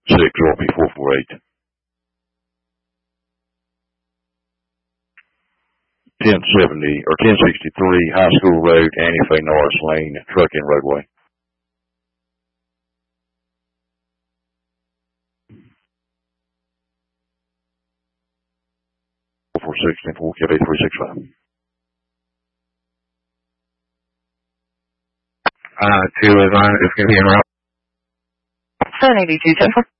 RP 448. 1070 or 1063 High School Road, Annie Faye Norris Lane, trucking roadway. 446 and 4K 365. 2 is on, it's going to be in route. 782 Jennifer.